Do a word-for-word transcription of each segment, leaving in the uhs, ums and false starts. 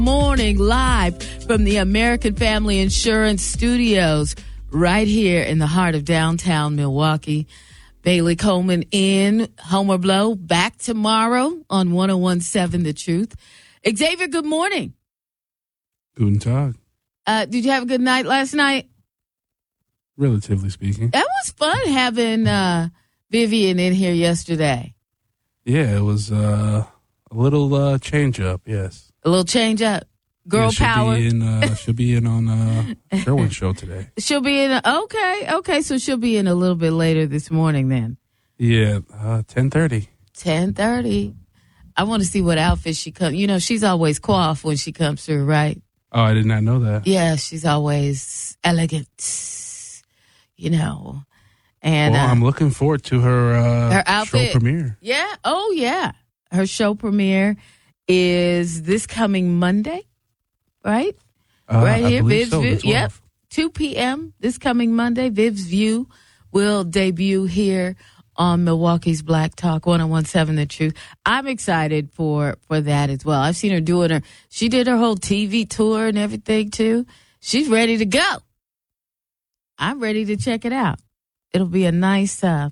Morning live from the American Family Insurance Studios right here in the heart of downtown Milwaukee. Bailey Coleman in, Homer Blow back tomorrow on one oh one point seven The Truth. Xavier, good morning. Guten Tag. Uh, did you have a good night last night? Relatively speaking. That was fun having uh, Vivian in here yesterday. Yeah, it was uh, a little uh, change up, yes. A little change up. Girl yeah, she'll power. Be in, uh, she'll be in on uh, Sherwin's show today. She'll be in. A, okay, okay. So she'll be in a little bit later this morning then. Yeah, uh, ten thirty. ten thirty. I want to see what outfit she comes. You know, she's always coiffed when she comes through, right? Oh, I did not know that. Yeah, she's always elegant, you know. And well, uh, I'm looking forward to her, uh, her outfit. show premiere. Yeah. Oh, yeah. Her show premiere is this coming Monday, right? Uh, right I here, believe Viv's so, View. the Yep. twelfth. two p.m. this coming Monday. Viv's View will debut here on Milwaukee's Black Talk one oh one point seven The Truth. I'm excited for, for that as well. I've seen her doing her, she did her whole T V tour and everything too. She's ready to go. I'm ready to check it out. It'll be a nice, uh,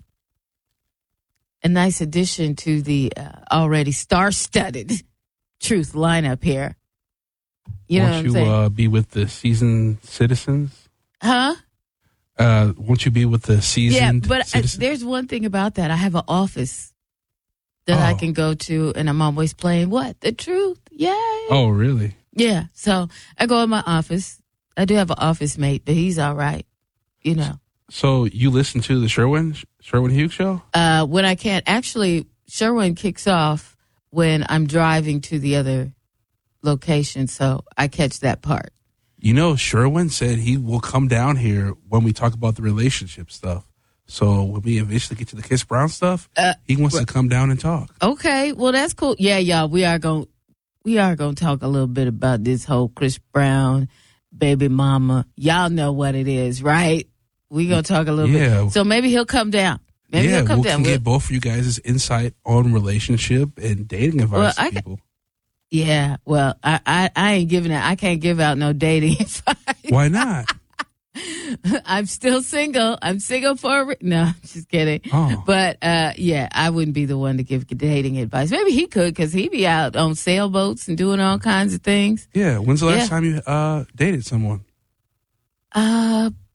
a nice addition to the uh, already star-studded Truth lineup here. You know won't what I'm you saying? uh, be with the seasoned citizens? Huh? Uh, won't you be with the Yeah, seasoned but I, citizens? there's one thing about that. I have an office that I Oh. can go to, and I'm always playing what? The Truth. Yay. Oh, really? Yeah. So I go in my office. I do have an office mate, but he's all right. You know. So you listen to the Sherwin Sherwin Hughes show? Uh, when I can't, actually, Sherwin kicks off when I'm driving to the other location, so I catch that part. You know, Sherwin said he will come down here when we talk about the relationship stuff. So when we eventually get to the Chris Brown stuff, Uh, he wants to come down and talk. Okay, well that's cool. Yeah, y'all, we are going we are going to talk a little bit about this whole Chris Brown baby mama. Y'all know what it is, right? We going to talk a little Yeah. bit. So maybe he'll come down. Maybe yeah, he'll come we down. can We'll- get both of you guys' insight on relationship and dating advice Well, to I- people. Yeah, well, I, I I ain't giving it. I can't give out no dating advice. Why not? I'm still single. I'm single for a re- no, just kidding. Oh. But uh, yeah, I wouldn't be the one to give dating advice. Maybe he could, because he be out on sailboats and doing all kinds of things. Yeah, when's the last Yeah. time you uh, dated someone? Uh,